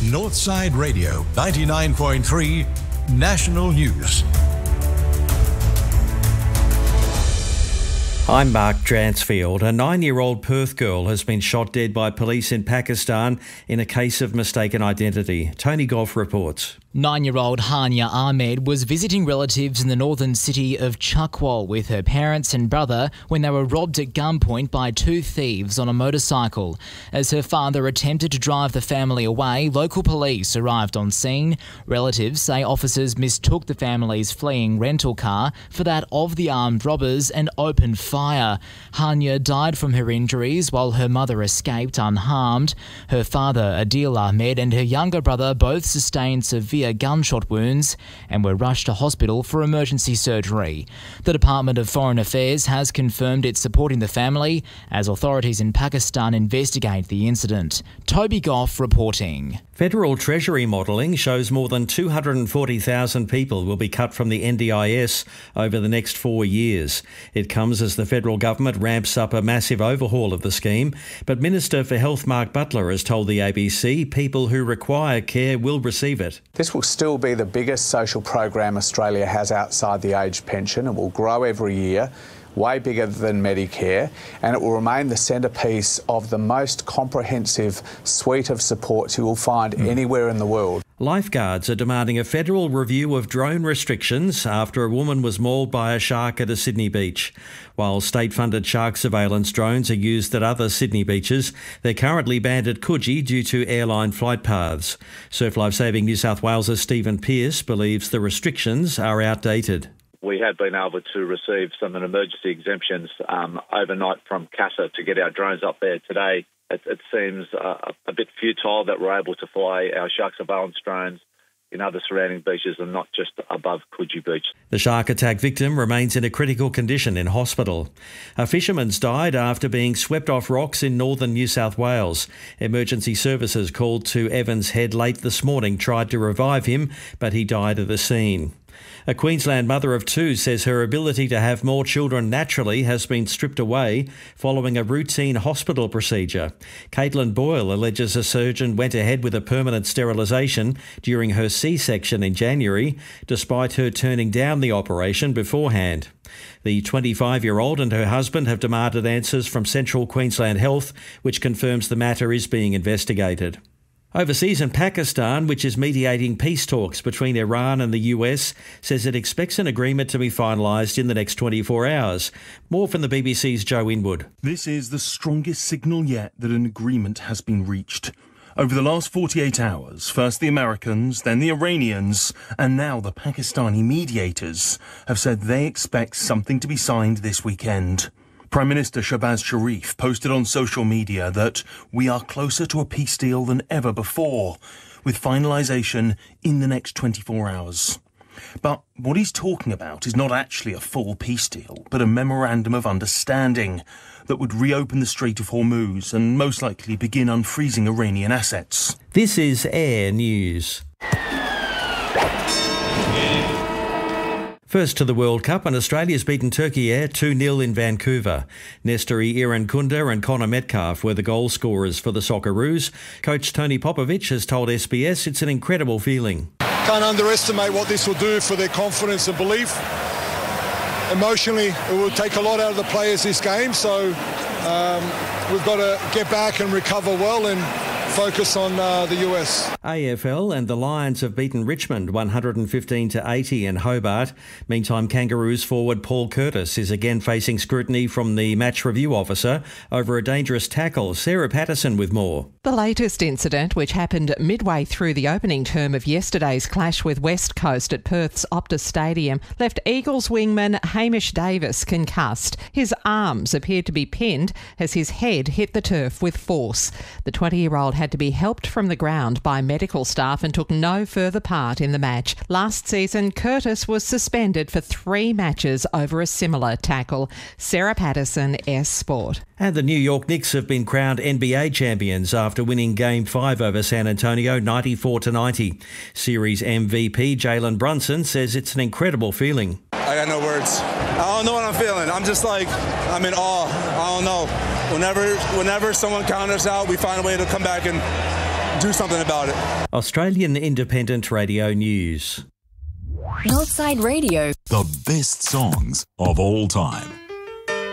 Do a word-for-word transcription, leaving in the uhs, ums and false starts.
Northside Radio, ninety-nine point three National News. I'm Mark Dransfield. A nine-year-old Perth girl has been shot dead by police in Pakistan in a case of mistaken identity. Tony Goff reports. Nine-year-old Hania Ahmed was visiting relatives in the northern city of Chakwal with her parents and brother when they were robbed at gunpoint by two thieves on a motorcycle. As her father attempted to drive the family away, local police arrived on scene. Relatives say officers mistook the family's fleeing rental car for that of the armed robbers and opened fire. Hania died from her injuries while her mother escaped unharmed. Her father, Adil Ahmed, and her younger brother both sustained severe gunshot wounds and were rushed to hospital for emergency surgery. The Department of Foreign Affairs has confirmed it's supporting the family as authorities in Pakistan investigate the incident. Toby Goff reporting. Federal Treasury modelling shows more than two hundred forty thousand people will be cut from the N D I S over the next four years. It comes as the federal government ramps up a massive overhaul of the scheme, but Minister for Health Mark Butler has told the A B C people who require care will receive it. This will still be the biggest social program Australia has outside the age pension. It will grow every year, way bigger than Medicare, and it will remain the centrepiece of the most comprehensive suite of supports you will find mm. anywhere in the world. Lifeguards are demanding a federal review of drone restrictions after a woman was mauled by a shark at a Sydney beach. While state-funded shark surveillance drones are used at other Sydney beaches, they're currently banned at Coogee due to airline flight paths. Surf Life Saving New South Wales' Stephen Pearce believes the restrictions are outdated. We have been able to receive some emergency exemptions um, overnight from CASA to get our drones up there today. It, it seems uh, a bit futile that we're able to fly our shark surveillance drones in other surrounding beaches and not just above Coogee Beach. The shark attack victim remains in a critical condition in hospital. A fisherman's died after being swept off rocks in northern New South Wales. Emergency services called to Evans Head late this morning tried to revive him, but he died at the scene. A Queensland mother of two says her ability to have more children naturally has been stripped away following a routine hospital procedure. Caitlin Boyle alleges a surgeon went ahead with a permanent sterilisation during her C-section in January, despite her turning down the operation beforehand. The twenty-five-year-old and her husband have demanded answers from Central Queensland Health, which confirms the matter is being investigated. Overseas in Pakistan, which is mediating peace talks between Iran and the U S, says it expects an agreement to be finalised in the next twenty-four hours. More from the B B C's Joe Inwood. This is the strongest signal yet that an agreement has been reached. Over the last forty-eight hours, first the Americans, then the Iranians, and now the Pakistani mediators have said they expect something to be signed this weekend. Prime Minister Shahbaz Sharif posted on social media that we are closer to a peace deal than ever before, with finalisation in the next twenty-four hours. But what he's talking about is not actually a full peace deal, but a memorandum of understanding that would reopen the Strait of Hormuz and most likely begin unfreezing Iranian assets. This is Air News. First to the World Cup, and Australia's beaten Turkey Air two nil in Vancouver. Nestori Irankunda and Connor Metcalf were the goal scorers for the Socceroos. Coach Tony Popovic has told S B S it's an incredible feeling. Can't underestimate what this will do for their confidence and belief. Emotionally, it will take a lot out of the players this game, so um, we've got to get back and recover well and focus on uh, the U S. A F L and the Lions have beaten Richmond one hundred fifteen to eighty in Hobart. Meantime, Kangaroos forward Paul Curtis is again facing scrutiny from the match review officer over a dangerous tackle. Sarah Patterson with more. The latest incident, which happened midway through the opening term of yesterday's clash with West Coast at Perth's Optus Stadium, left Eagles wingman Hamish Davis concussed. His arms appeared to be pinned as his head hit the turf with force. The twenty-year-old had to be helped from the ground by medical staff and took no further part in the match. Last season, Curtis was suspended for three matches over a similar tackle. Sarah Patterson, S Sport. And the New York Knicks have been crowned N B A champions after winning Game five over San Antonio ninety-four to ninety. Series M V P Jalen Brunson says it's an incredible feeling. I got no words. I don't know what I'm feeling. I'm just like, I'm in awe. I don't know. Whenever whenever someone counters out, we find a way to come back and do something about it. Australian Independent Radio News. Northside Radio. The best songs of all time.